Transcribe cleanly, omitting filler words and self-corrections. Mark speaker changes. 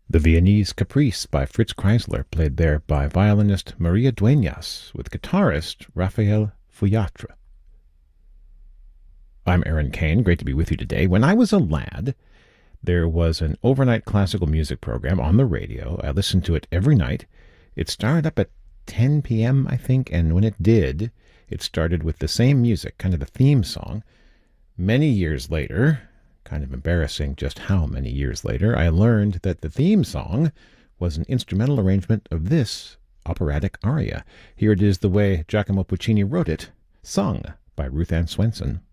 Speaker 1: The Viennese Caprice by Fritz Kreisler, played there by violinist Maria Dueñas with guitarist Raphael Fuyatre. I'm Aaron Kane. Great to be with you today. When I was a lad, there was an overnight classical music program on the radio. I listened to it every night. It started up at 10 p.m., I think, and when it did, it started with the same music, kind of the theme song. Many years later, kind of embarrassing just how many years later, I learned that the theme song was an instrumental arrangement of this operatic aria. Here it is the way Giacomo Puccini wrote it, sung by Ruth Ann Swenson.